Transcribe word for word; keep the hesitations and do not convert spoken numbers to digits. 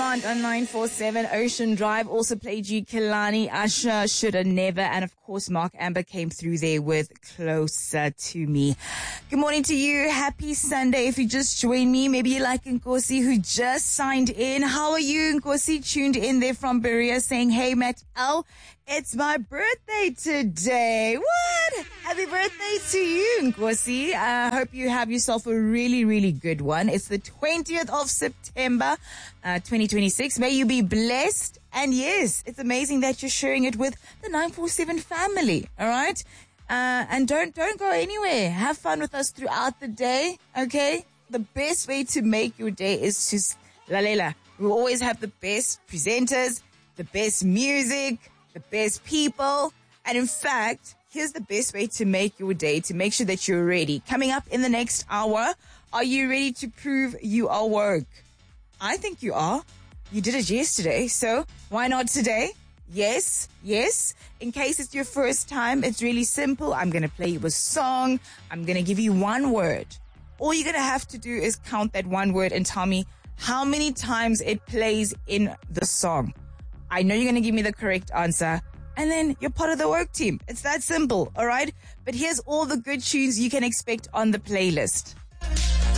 Plant on nine four seven. Ocean Drive also played you Kalani, Usher, Shoulda Never, and of course Mark Amber came through there with Closer to Me. Good morning to you. Happy Sunday. If you just joined me, maybe you're like Nkosi who just signed in. How are you, Nkosi? Tuned in there from Berea saying, hey, Matt L, it's my birthday today. What? Happy birthday to you, Nkosi. I uh, hope you have yourself a really, really good one. It's the twentieth of September, uh, twenty twenty-six. May you be blessed. And yes, it's amazing that you're sharing it with the nine four seven family. All right. Uh, and don't, don't go anywhere. Have fun with us throughout the day. Okay. The best way to make your day is to lalela. We always have the best presenters, the best music, the best people. And in fact, here's the best way to make your day, to make sure that you're ready. Coming up in the next hour, are you ready to prove you are woke? I think you are. You did it yesterday, so why not today? Yes, yes. In case it's your first time, it's really simple. I'm going to play you a song. I'm going to give you one word. All you're going to have to do is count that one word and tell me how many times it plays in the song. I know you're going to give me the correct answer, and then you're part of the work team. It's that simple, all right? But here's all the good tunes you can expect on the playlist.